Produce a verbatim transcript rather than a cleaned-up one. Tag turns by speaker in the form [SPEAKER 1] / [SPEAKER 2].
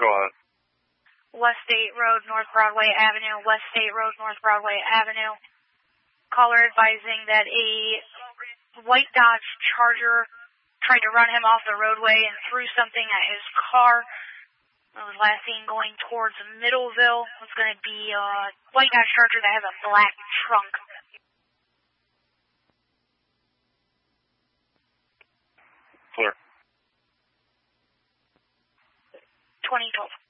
[SPEAKER 1] Go ahead.
[SPEAKER 2] West State Road, North Broadway Avenue, West State Road, North Broadway Avenue. Caller advising that a white Dodge Charger tried to run him off the roadway and threw something at his car. It was last seen going towards Middleville. It's going to be a white Dodge Charger that has a black trunk.
[SPEAKER 1] Clear.
[SPEAKER 2] twenty twelve.